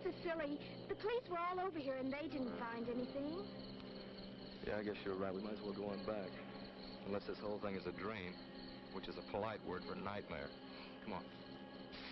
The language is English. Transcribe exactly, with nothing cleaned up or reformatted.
is silly. The police were all over here and they didn't find anything. Yeah, I guess you're right. We might as well go on back. Unless this whole thing is a dream, which is a polite word for nightmare. Come on.